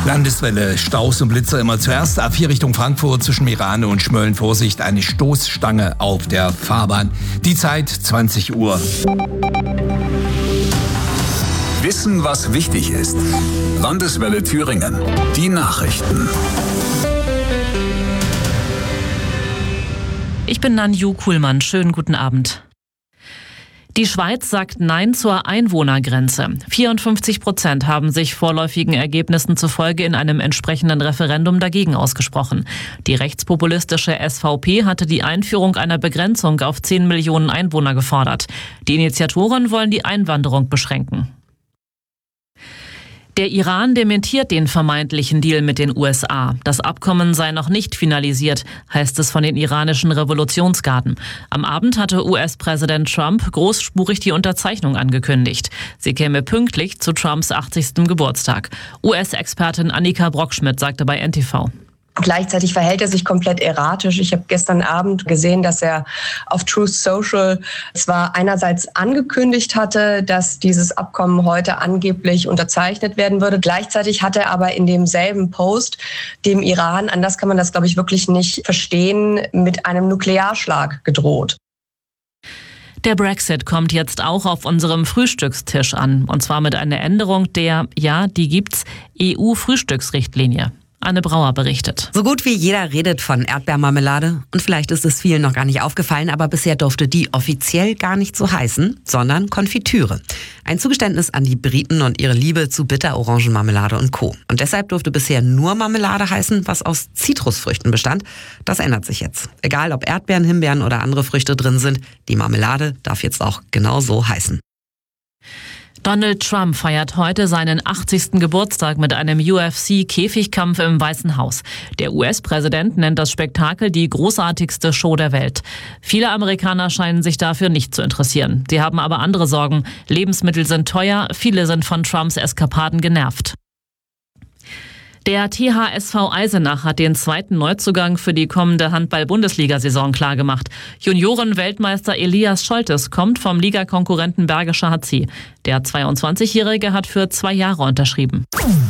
Landeswelle, Staus und Blitzer immer zuerst. A4 Richtung Frankfurt zwischen Mirane und Schmölln. Vorsicht, eine Stoßstange auf der Fahrbahn. Die Zeit 20 Uhr. Wissen, was wichtig ist. Landeswelle Thüringen. Die Nachrichten. Ich bin Nanju Kuhlmann. Schönen guten Abend. Die Schweiz sagt Nein zur Einwohnergrenze. 54% haben sich vorläufigen Ergebnissen zufolge in einem entsprechenden Referendum dagegen ausgesprochen. Die rechtspopulistische SVP hatte die Einführung einer Begrenzung auf 10 Millionen Einwohner gefordert. Die Initiatoren wollen die Einwanderung beschränken. Der Iran dementiert den vermeintlichen Deal mit den USA. Das Abkommen sei noch nicht finalisiert, heißt es von den iranischen Revolutionsgarden. Am Abend hatte US-Präsident Trump großspurig die Unterzeichnung angekündigt. Sie käme pünktlich zu Trumps 80. Geburtstag. US-Expertin Annika Brockschmidt sagte bei NTV. Gleichzeitig verhält er sich komplett erratisch. Ich habe gestern Abend gesehen, dass er auf Truth Social zwar einerseits angekündigt hatte, dass dieses Abkommen heute angeblich unterzeichnet werden würde. Gleichzeitig hat er aber in demselben Post dem Iran, anders kann man das, glaube ich, wirklich nicht verstehen, mit einem Nuklearschlag gedroht. Der Brexit kommt jetzt auch auf unserem Frühstückstisch an. Und zwar mit einer Änderung der, die gibt's, EU-Frühstücksrichtlinie. Anne Brauer berichtet. So gut wie jeder redet von Erdbeermarmelade. Und vielleicht ist es vielen noch gar nicht aufgefallen, aber bisher durfte die offiziell gar nicht so heißen, sondern Konfitüre. Ein Zugeständnis an die Briten und ihre Liebe zu Bitterorangenmarmelade und Co. Und deshalb durfte bisher nur Marmelade heißen, was aus Zitrusfrüchten bestand. Das ändert sich jetzt. Egal ob Erdbeeren, Himbeeren oder andere Früchte drin sind, die Marmelade darf jetzt auch genau so heißen. Donald Trump feiert heute seinen 80. Geburtstag mit einem UFC-Käfigkampf im Weißen Haus. Der US-Präsident nennt das Spektakel die großartigste Show der Welt. Viele Amerikaner scheinen sich dafür nicht zu interessieren. Sie haben aber andere Sorgen. Lebensmittel sind teuer, viele sind von Trumps Eskapaden genervt. Der THSV Eisenach hat den zweiten Neuzugang für die kommende Handball-Bundesliga-Saison klargemacht. Junioren-Weltmeister Elias Scholtes kommt vom Ligakonkurrenten Bergischer HC. Der 22-Jährige hat für 2 Jahre unterschrieben.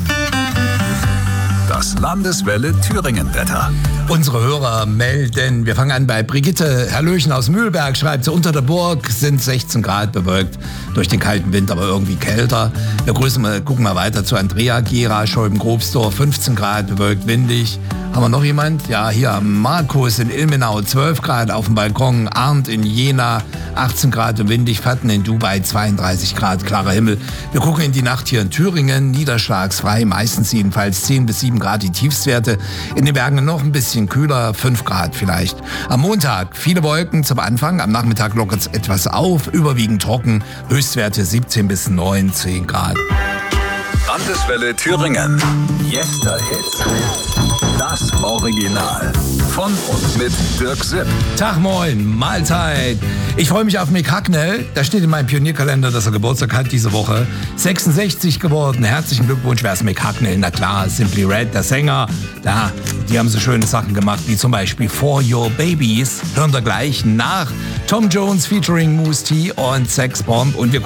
Das Landeswelle Thüringen-Wetter. Unsere Hörer melden. Wir fangen an bei Brigitte Herrlöchen aus Mühlberg. Schreibt sie, unter der Burg sind 16 Grad bewölkt. Durch den kalten Wind aber irgendwie kälter. Wir gucken mal weiter zu Andrea Gera, Scheuben-Grobsdorf. 15 Grad bewölkt, windig. Haben wir noch jemand? Ja, hier Markus in Ilmenau, 12 Grad auf dem Balkon. Arndt in Jena, 18 Grad und windig. Fatten in Dubai, 32 Grad, klarer Himmel. Wir gucken in die Nacht hier in Thüringen. Niederschlagsfrei, meistens jedenfalls 10 bis 7 Grad die Tiefstwerte. In den Bergen noch ein bisschen kühler, 5 Grad vielleicht. Am Montag viele Wolken zum Anfang. Am Nachmittag lockert es etwas auf, überwiegend trocken. Höchstwerte 17 bis 19 Grad. Landeswelle Thüringen. Yesterhits. Das Original. Von und mit Dirk Sipp. Tag, moin, Mahlzeit. Ich freue mich auf Mick Hacknell. Da steht in meinem Pionierkalender, dass er Geburtstag hat diese Woche. 66 geworden. Herzlichen Glückwunsch. Wer ist Mick Hacknell? Na klar, Simply Red, der Sänger. Da, die haben so schöne Sachen gemacht, wie zum Beispiel For Your Babies. Hören wir gleich nach. Tom Jones featuring Moose T und Sex Bomb. Und wir